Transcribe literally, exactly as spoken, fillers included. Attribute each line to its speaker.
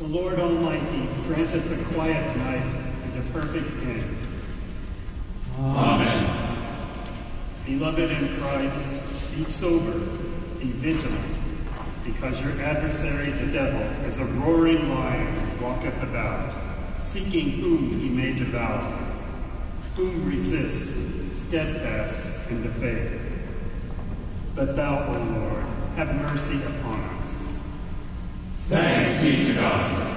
Speaker 1: The Lord Almighty grant us a quiet night and a perfect end.
Speaker 2: Amen.
Speaker 1: Beloved in Christ, be sober, be vigilant, because your adversary, the devil, as a roaring lion, walketh about, seeking whom he may devour. Whom resist, steadfast in the faith. But thou, O Lord, have mercy upon us.
Speaker 2: Thanks be to God.